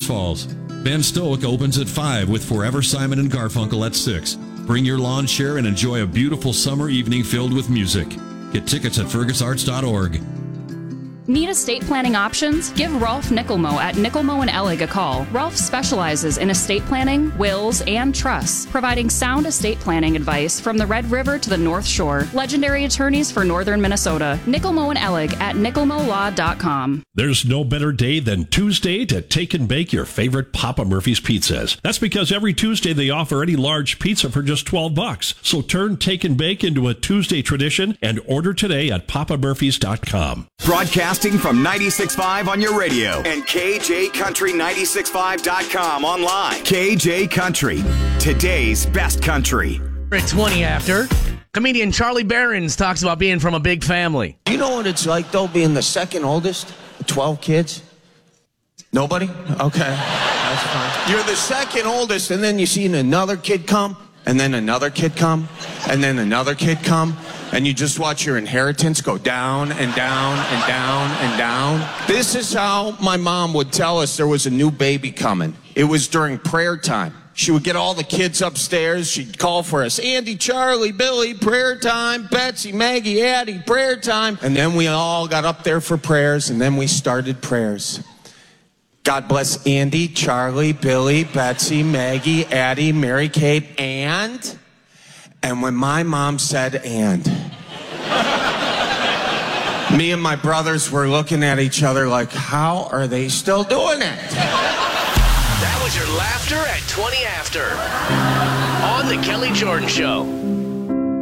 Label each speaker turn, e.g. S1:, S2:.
S1: Falls. Van Stoic opens at 5 with Forever Simon and Garfunkel at 6. Bring your lawn chair and enjoy a beautiful summer evening filled with music. Get tickets at fergusarts.org.
S2: Need estate planning options? Give Rolf Nickelmo at Nickelmo and Ellig a call. Rolf specializes in estate planning, wills, and trusts, providing sound estate planning advice from the Red River to the North Shore. Legendary attorneys for northern Minnesota. Nickelmo and Ellig at nickelmolaw.com.
S3: There's no better day than Tuesday to take and bake your favorite Papa Murphy's pizzas. That's because every Tuesday they offer any large pizza for just $12. So turn take and bake into a Tuesday tradition and order today at papamurphys.com.
S4: Broadcasting from 96.5 on your radio and KJCountry965.com online. KJ Country, today's best country.
S5: At 20 after, comedian Charlie Berens talks about being from a big family.
S6: Do you know what it's like, though, being the second oldest? 12 kids? Nobody? Okay, that's fine. You're the second oldest, and then you see another kid come, and then another kid come, and then another kid come, and you just watch your inheritance go down and down and down and down. This is how my mom would tell us there was a new baby coming. It was during prayer time. She would get all the kids upstairs. She'd call for us. Andy, Charlie, Billy, prayer time. Betsy, Maggie, Addie, prayer time. And then we all got up there for prayers, and then we started prayers. God bless Andy, Charlie, Billy, Betsy, Maggie, Addie, Mary Kate, and when my mom said and, me and my brothers were looking at each other like, how are they still doing it?
S5: That was your laughter at 20 after on The Kelly Jordan Show.